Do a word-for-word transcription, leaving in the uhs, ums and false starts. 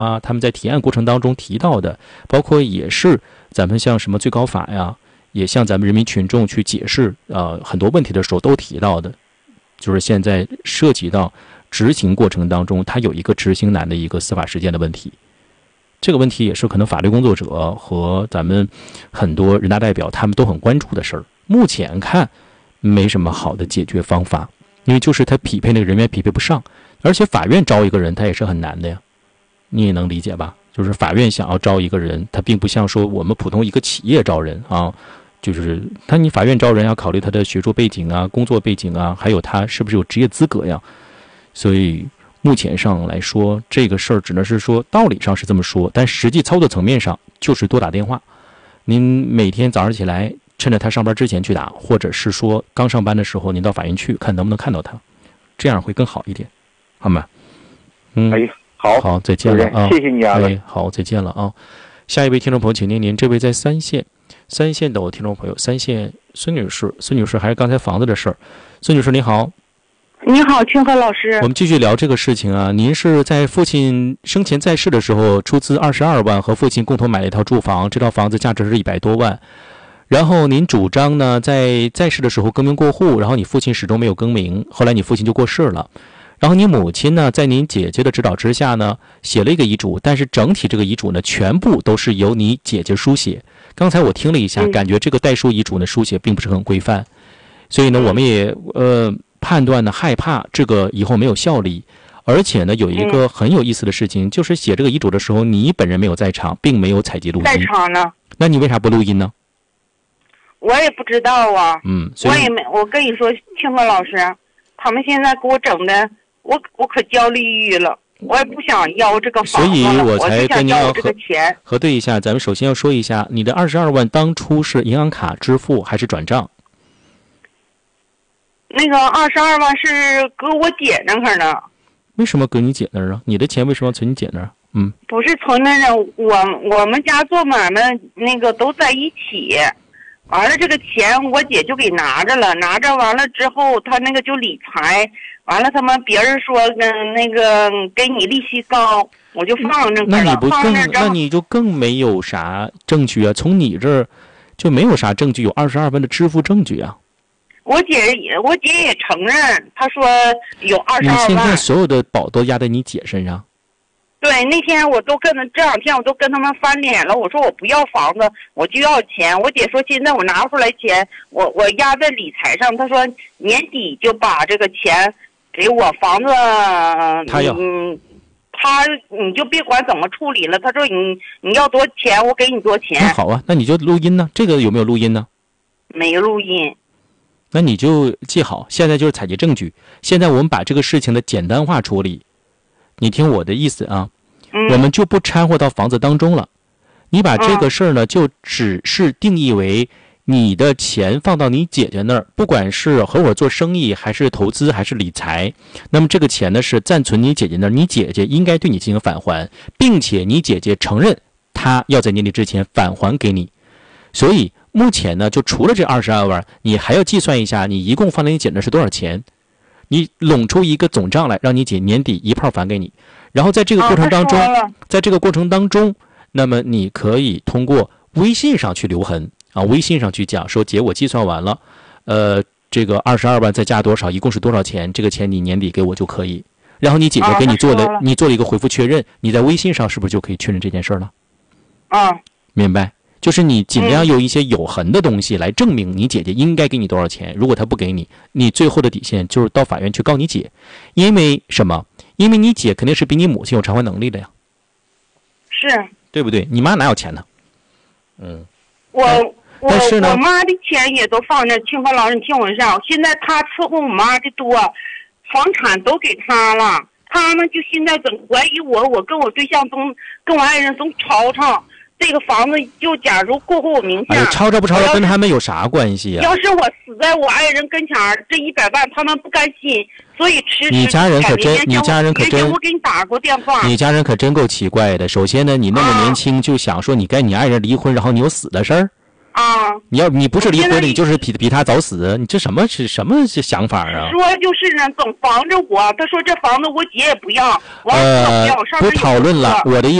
啊，他们在提案过程当中提到的，包括也是咱们像什么最高法呀，也向咱们人民群众去解释呃很多问题的时候都提到的，就是现在涉及到执行过程当中，它有一个执行难的一个司法实践的问题。这个问题也是可能法律工作者和咱们很多人大代表他们都很关注的事儿。目前看没什么好的解决方法，因为就是他匹配那个人员匹配不上，而且法院招一个人他也是很难的呀，你也能理解吧？就是法院想要招一个人，他并不像说我们普通一个企业招人啊，就是他你法院招人要考虑他的学术背景啊、工作背景啊，还有他是不是有职业资格呀。所以目前上来说，这个事儿只能是说道理上是这么说，但实际操作层面上就是多打电话。您每天早上起来趁着他上班之前去打，或者是说刚上班的时候您到法院去看能不能看到他，这样会更好一点，好吗？嗯， 哎，好， 好，再见了啊！ 谢谢你啊！ 哎，好，再见了啊！下一位听众朋友，请念您，这位在三线，三线的我听众朋友，三线孙女士，孙女士还是刚才房子的事儿，孙女士您好。 你好，清河老师。 我们继续聊这个事情啊。您是在父亲生前在世的时候出资二十二万，和父亲共同买了一套住房，这套房子价值是一百多万。然后您主张呢，在在世的时候更名过户，然后你父亲始终没有更名，后来你父亲就过世了。然后你母亲呢，在您姐姐的指导之下呢，写了一个遗嘱，但是整体这个遗嘱呢，全部都是由你姐姐书写。刚才我听了一下，感觉这个代书遗嘱呢，书写并不是很规范，所以呢，我们也呃。判断呢，害怕这个以后没有效力，而且呢，有一个很有意思的事情，嗯、就是写这个遗嘱的时候，你本人没有在场，并没有采集录音。 在场呢？ 那你为啥不录音呢？ 我也不知道啊。 嗯， 我也没，我跟你说，清河老师，他们现在给我整的，我我可焦虑郁了，我也不想要这个房子了， 所以我才跟您要这个钱核对一下。咱们首先要说一下，你的二十二万当初是银行卡支付还是转账？ 那个二十二万是搁我姐那块呢。 为什么搁你姐那儿啊？你的钱为什么要存你姐那儿？嗯， 不是存那儿，我我们家做买卖那个都在一起，完了这个钱我姐就给拿着了，拿着完了之后，她那个就理财，完了他们别人说嗯那个给你利息高，我就放那块了。 那你不更那那你就更没有啥证据啊？从你这儿就没有啥证据，有二十二万的支付证据啊？ 我姐也，我姐也承认，她说有二十二万。 你现在所有的宝都压在你姐身上。 对，那天我都跟这两天我都跟他们翻脸了，我说我不要房子，我就要钱。我姐说现在我拿不出来钱，我我压在理财上。她说年底就把这个钱给我房子， 她要， 嗯，她你就别管怎么处理了。她说你你要多少钱，我给你多少钱。 那好啊，那你就录音呢？这个有没有录音呢？ 没录音。 那你就记好，现在就是采集证据。现在我们把这个事情的简单化处理，你听我的意思啊， 嗯、 我们就不掺和到房子当中了。你把这个事儿呢，就只是定义为你的钱放到你姐姐那儿，不管是合伙做生意，还是投资，还是理财，那么这个钱呢是暂存你姐姐那儿，你姐姐应该对你进行返还，并且你姐姐承认她要在年底之前返还给你，所以。目前呢，就除了这二十二万，你还要计算一下，你一共放在你姐那是多少钱？你拢出一个总账来，让你姐年底一炮还给你。然后在这个过程当中， 哦、 在这个过程当中，那么你可以通过微信上去留痕啊，微信上去讲说，姐，我计算完了，呃，这个二十二万再加多少，一共是多少钱？这个钱你年底给我就可以。然后你姐姐给你做了， 哦、 你做了一个回复确认，你在微信上是不是就可以确认这件事了？ 啊， 明白。就是你尽量有一些有痕的东西来证明你姐姐应该给你多少钱，如果她不给你，你最后的底线就是到法院去告你姐。因为什么？因为你姐肯定是比你母亲有偿还能力的呀， 是对不对？你妈哪有钱呢？嗯， 我我但是呢我妈的钱也都放着。清华老师，你听我说，现在她伺候我妈的多，房产都给她了，他们就现在总怀疑我，我跟我对象总跟我爱人总吵吵。这个房子就假如过户我名下， 哎，吵吵不吵吵跟他们有啥关系呀、 啊？要是我死在我爱人跟前儿，这一百万他们不甘心，所以迟迟。 你家人可真，你家人可真， 我给你打过电话。 你家人可真够奇怪的。首先呢，你那么年轻就想说你跟你爱人离婚，然后你有死的事儿。 啊， 你要你不是离婚的， 我现在你就是比比他早死，你这什么是什么想法啊？ 说就是呢，总防着我。他说这房子我姐也不要，完了他不呃要，上不面有讨论了。 个我的意